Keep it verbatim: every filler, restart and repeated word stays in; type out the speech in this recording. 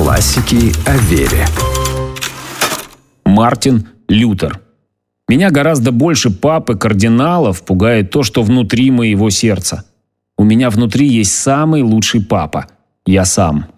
Классики о вере. Мартин Лютер. Меня гораздо больше пап и кардиналов пугает то, что внутри моего сердца. У меня внутри есть самый лучший папа – я сам.